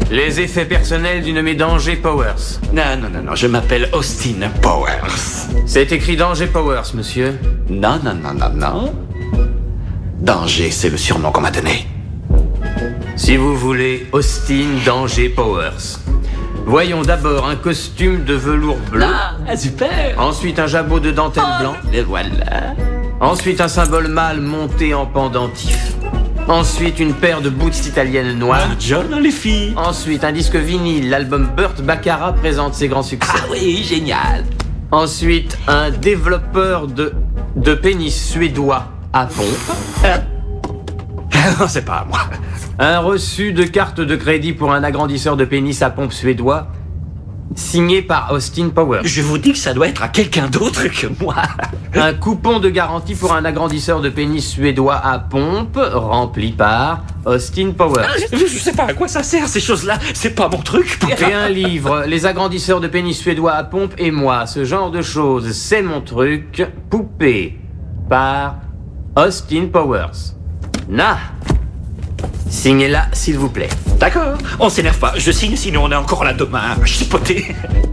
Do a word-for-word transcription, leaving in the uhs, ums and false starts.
Les effets personnels du nommé Danger Powers. Non, non, non, non, je m'appelle Austin Powers. C'est écrit Danger Powers, monsieur. Non, non, non, non, non. Danger, c'est le surnom qu'on m'a donné. Si vous voulez, Austin Danger Powers. Voyons d'abord un costume de velours bleu. Ah, super. Ensuite, un jabot de dentelle Oh, blanc. et voilà. Ensuite, un symbole mâle monté en pendentif. Ensuite, une paire de boots italiennes noires. Ah, John, les filles. Ensuite, un disque vinyle. L'album Burt Baccarat présente ses grands succès. Ah oui, génial. Ensuite, un développeur de, de pénis suédois à pompe. Non, c'est pas à moi. Un reçu de carte de crédit pour un agrandisseur de pénis à pompe suédois, signé par Austin Powers. Je vous dis que ça doit être à quelqu'un d'autre que moi. Un coupon de garantie pour un agrandisseur de pénis suédois à pompe, rempli par Austin Powers. Je, je sais pas à quoi ça sert, ces choses-là. C'est pas mon truc. Et un livre, Les agrandisseurs de pénis suédois à pompe et moi, ce genre de choses, c'est mon truc, poupée, par Austin Powers. Na, signez-la, s'il vous plaît. D'accord, on s'énerve pas. Je signe, sinon on est encore là demain à chipoter.